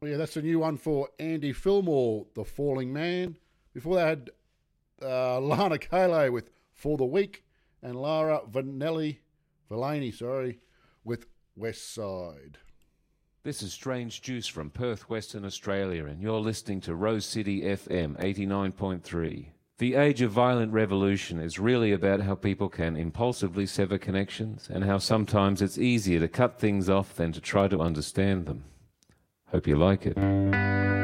Well, yeah, that's a new one for Andy Fillmore, The Falling Man. Before they had Lana Kale with For the Week and Lara Villani, with West Side. This is Strange Juice from Perth, Western Australia, and you're listening to Rose City FM 89.3. The age of violent revolution is really about how people can impulsively sever connections and how sometimes it's easier to cut things off than to try to understand them. Hope you like it.